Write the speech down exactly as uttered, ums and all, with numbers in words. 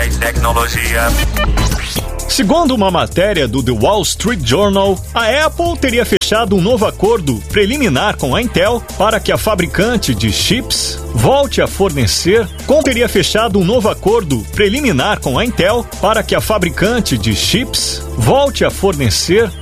ciência e tecnologia. Segundo uma matéria do The Wall Street Journal, a Apple teria fechado um novo acordo preliminar com a Intel para que a fabricante de chips volte a fornecer. Com teria fechado um novo acordo preliminar com a Intel para que a fabricante de chips volte a fornecer